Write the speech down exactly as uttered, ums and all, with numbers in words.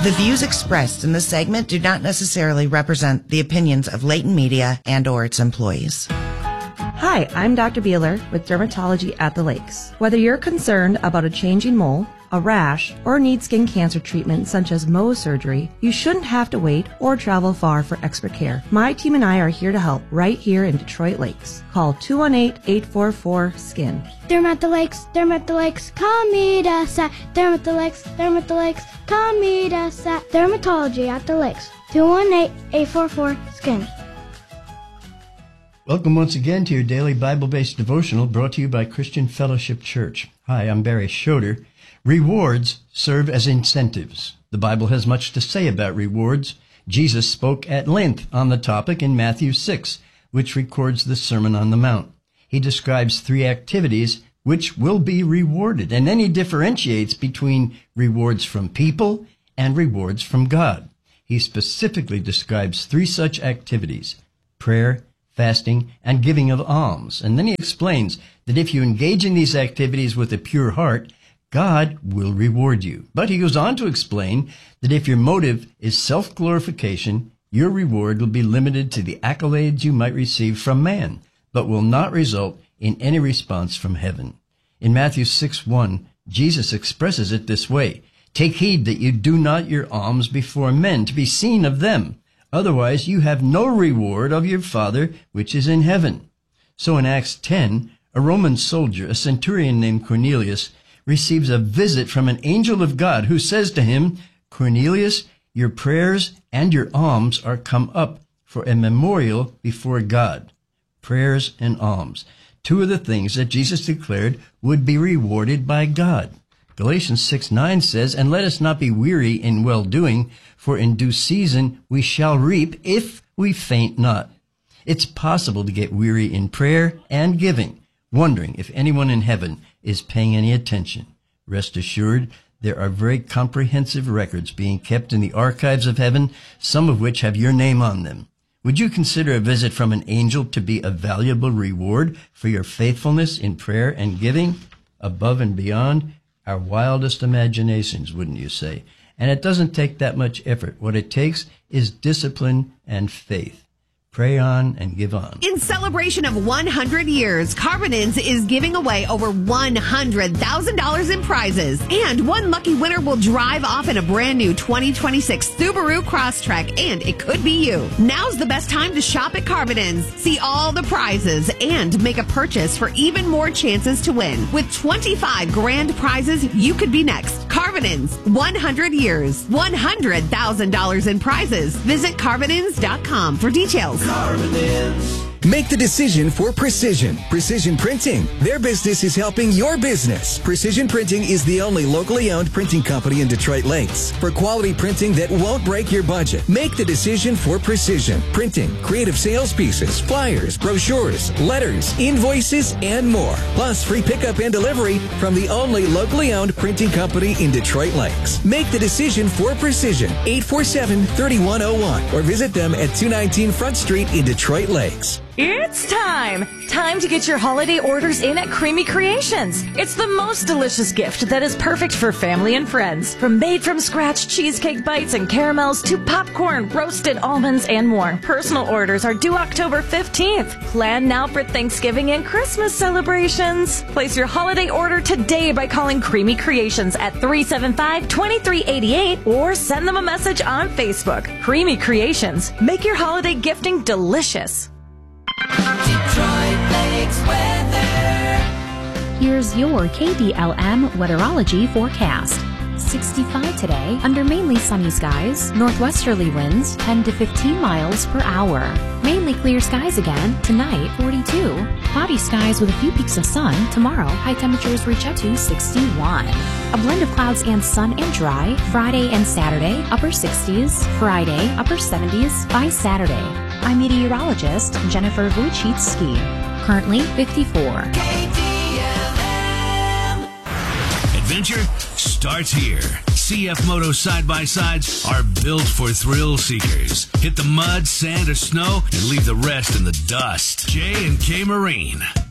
The views expressed in this segment do not necessarily represent the opinions of Layton Media and or its employees. Hi, I'm Doctor Beeler with Dermatology at the Lakes. Whether you're concerned about a changing mole, a rash, or need skin cancer treatment such as Mohs surgery, you shouldn't have to wait or travel far for expert care. My team and I are here to help right here in Detroit Lakes. Call two one eight, eight four four, S K I N. Derm at the Lakes, Derm at the Lakes, come meet us at Derm at the Lakes, Derm at the Lakes, come meet us at Dermatology at the Lakes. two one eight, eight four four, S K I N. Welcome once again to your daily Bible-based devotional brought to you by Christian Fellowship Church. Hi, I'm Barry Schroeder. Rewards serve as incentives. The Bible has much to say about rewards. Jesus spoke at length on the topic in Matthew six, which records the Sermon on the Mount. He describes three activities which will be rewarded, and then he differentiates between rewards from people and rewards from God. He specifically describes three such activities: prayer, fasting, and giving of alms. And then he explains that if you engage in these activities with a pure heart, God will reward you. But he goes on to explain that if your motive is self-glorification, your reward will be limited to the accolades you might receive from man, but will not result in any response from heaven. In Matthew six one, Jesus expresses it this way: "Take heed that you do not your alms before men to be seen of them. Otherwise, you have no reward of your Father which is in heaven." So in Acts ten, a Roman soldier, a centurion named Cornelius, receives a visit from an angel of God who says to him, "Cornelius, your prayers and your alms are come up for a memorial before God." Prayers and alms, two of the things that Jesus declared would be rewarded by God. Galatians six nine says, "And let us not be weary in well-doing, for in due season we shall reap if we faint not." It's possible to get weary in prayer and giving, wondering if anyone in heaven is paying any attention. Rest assured, there are very comprehensive records being kept in the archives of heaven, some of which have your name on them. Would you consider a visit from an angel to be a valuable reward for your faithfulness in prayer and giving, above and beyond our wildest imaginations, wouldn't you say? And it doesn't take that much effort. What it takes is discipline and faith. Pray on and give on. In celebration of one hundred years, Carbonins is giving away over one hundred thousand dollars in prizes. And one lucky winner will drive off in a brand new twenty twenty-six Subaru Crosstrek, and it could be you. Now's the best time to shop at Carbonins. See all the prizes and make a purchase for even more chances to win. With twenty-five grand prizes, you could be next. Carbonins, one hundred years, one hundred thousand dollars in prizes. Visit Carbonins dot com for details. Make the decision for Precision. Precision Printing. Their business is helping your business. Precision Printing is the only locally owned printing company in Detroit Lakes. For quality printing that won't break your budget, make the decision for Precision Printing. Creative sales pieces, flyers, brochures, letters, invoices, and more. Plus free pickup and delivery from the only locally owned printing company in Detroit Lakes. Make the decision for Precision. eight four seven, three one zero one or visit them at two nineteen Front Street in Detroit Lakes. It's time! Time to get your holiday orders in at Creamy Creations. It's the most delicious gift that is perfect for family and friends. From made-from-scratch cheesecake bites and caramels to popcorn, roasted almonds, and more. Personal orders are due October fifteenth. Plan now for Thanksgiving and Christmas celebrations. Place your holiday order today by calling Creamy Creations at three seven five, two three eight eight or send them a message on Facebook. Creamy Creations. Make your holiday gifting delicious. Detroit Lakes weather. Here's your K D L M weatherology forecast. sixty-five today, under mainly sunny skies, northwesterly winds ten to fifteen miles per hour. Mainly clear skies again, tonight forty-two. Cloudy skies with a few peaks of sun, tomorrow high temperatures reach up to sixty-one. A blend of clouds and sun and dry, Friday and Saturday, upper sixties, Friday, upper seventies by Saturday. I'm meteorologist Jennifer Wojcicki. Currently fifty-four. K D L M. Adventure starts here. C F Moto side-by-sides are built for thrill seekers. Hit the mud, sand, or snow and leave the rest in the dust. J and K Marine.